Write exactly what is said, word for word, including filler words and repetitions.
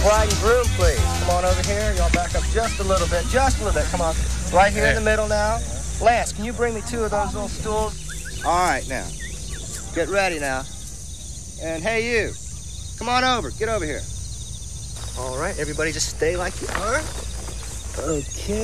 bride and groom, please. Come on over here. Y'all back up just a little bit. Just a little bit. Come on. Right here in the middle now. Lance, can you bring me two of those little stools? All right, now. Get ready now. And hey, you. Come on over. Get over here. All right, everybody just stay like you are. Okay.